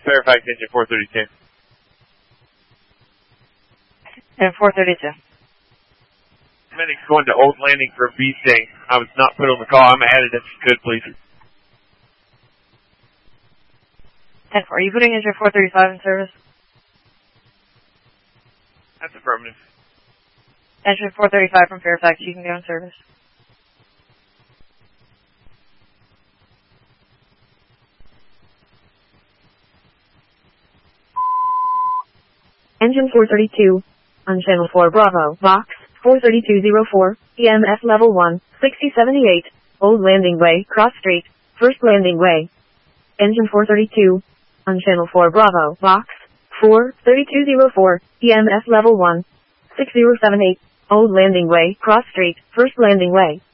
Fairfax engine 432. And 432. Medic's going to Old Landing for a bee sting. I was not put on the call. I'm added if you could, please. 10-4. Are you putting engine 435 in service? That's affirmative. Engine 435 from Fairfax, you can go in service. Engine 432, on Channel 4 Bravo, Box 43204, EMS Level 1, 6078, Old Landing Way, Cross Street, First Landing Way. Engine 432, on Channel 4 Bravo, Box 43204, EMS Level 1, 6078, Old Landing Way, Cross Street, First Landing Way.